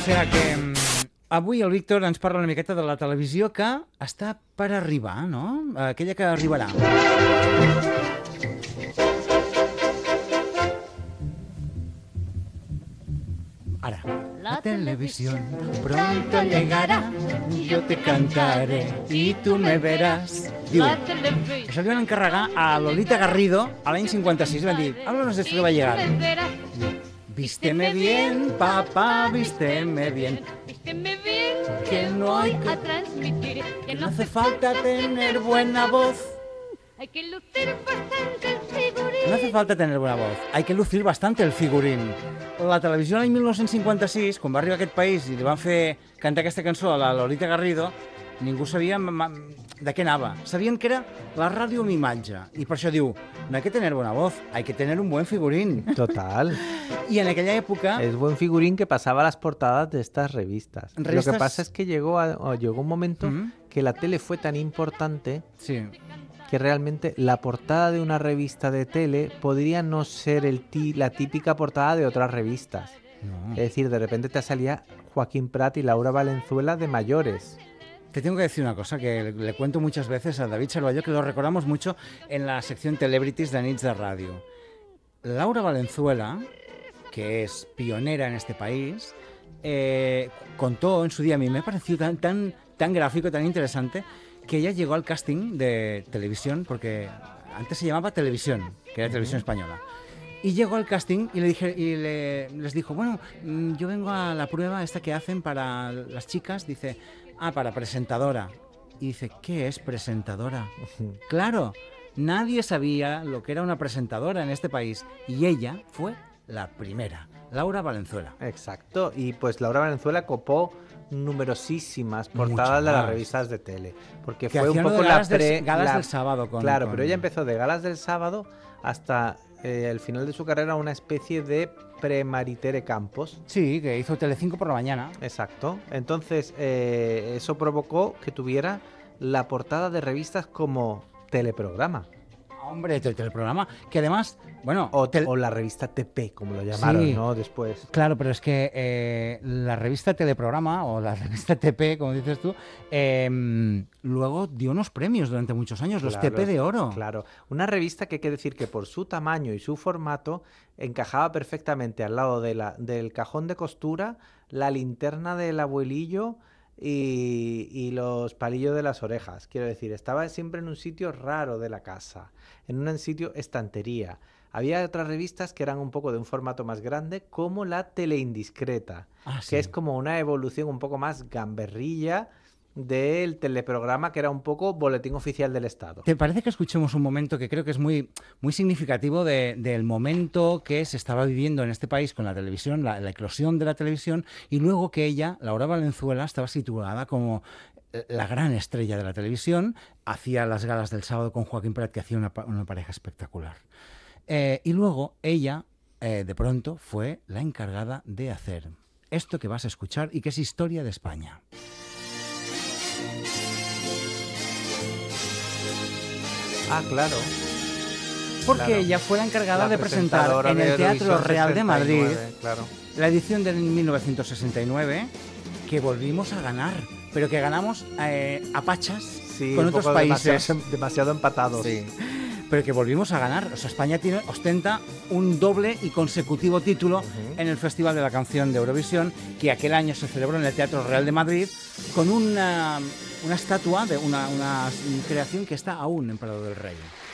sigui que avui el Víctor ens parla una miqueta de la televisió que està per arribar, no? Aquella que arribarà. Ara. La televisión pronto llegará, yo te cantaré y tú me verás. Diu, això li van encarregar a Lolita Garrido a l'any 56, van dir, háblanos de esto que va a llegar. Vísteme bien, papá, vísteme bien. Que no hay que transmitir, que no hace falta tener buena voz. Hay que lucir bastante el figurín. No hace falta tener buena voz, hay que lucir bastante el figurín. La televisió l'any 1956, quan va arribar a aquest país i li van fer cantar aquesta cançó a la Lolita Garrido, ningú sabia de què anava. Sabien que era la ràdio amb imatge. I per això diu, no hay que tener buena voz, hay que tener un buen figurín. Total. Y en aquella época... Es buen figurín que pasaba a las portadas de estas revistas. Lo que pasa es que llegó un momento que la tele fue tan importante... Sí. Que realmente la portada de una revista de tele podría no ser la típica portada de otras revistas. No. Es decir, de repente te salía Joaquín Prat y Laura Valenzuela de mayores. Te tengo que decir una cosa que le cuento muchas veces a David Cervelló, que lo recordamos mucho en la sección Celebrities de Nits de Radio. Laura Valenzuela, que es pionera en este país, contó en su día, a mí me pareció tan gráfico, tan interesante, que ella llegó al casting de televisión, porque antes se llamaba Televisión, que era Televisión Española. Y llegó al casting y les dijo, bueno, yo vengo a la prueba esta que hacen para las chicas, dice, para presentadora. Y dice, ¿qué es presentadora? Claro, nadie sabía lo que era una presentadora en este país. Y ella fue la primera, Laura Valenzuela. Exacto, y pues Laura Valenzuela copó numerosísimas portadas de las revistas de tele, porque que fue un poco galas del sábado. Pero ella empezó de galas del sábado hasta el final de su carrera una especie de pre-Maritere Campos. Sí, que hizo Telecinco por la mañana. Exacto, entonces eso provocó que tuviera la portada de revistas como teleprograma. Hombre, teleprograma, que además, bueno... O la revista TP, como lo llamaron, sí, ¿no? Después. Claro, pero es que la revista Teleprograma, o la revista TP, como dices tú, luego dio unos premios durante muchos años, los TP de oro. Claro, una revista que hay que decir que por su tamaño y su formato encajaba perfectamente al lado del cajón de costura, la linterna del abuelillo... Y los palillos de las orejas. Quiero decir, estaba siempre en un sitio raro de la casa, en un sitio estantería. Había otras revistas que eran un poco de un formato más grande, como la Teleindiscreta, sí, que es como una evolución un poco más gamberrilla del teleprograma, que era un poco boletín oficial del Estado. ¿Te parece que escuchemos un momento que creo que es muy, muy significativo del momento que se estaba viviendo en este país con la televisión, la eclosión de la televisión, y luego que ella, Laura Valenzuela, estaba situada como la gran estrella de la televisión, hacía las galas del sábado con Joaquín Prat, que hacía una pareja espectacular. Y luego ella, de pronto, fue la encargada de hacer esto que vas a escuchar y que es Historia de España. Claro. Porque ella fue la encargada de presentar en el Teatro Real de Madrid la edición del 1969, que volvimos a ganar, pero que ganamos a pachas con otros países. Demasiado empatados. Sí. Pero que volvimos a ganar. O sea, España ostenta un doble y consecutivo título en el Festival de la Canción de Eurovisión, que aquel año se celebró en el Teatro Real de Madrid, con una estatua de una creación que está aún en Prado del Rey.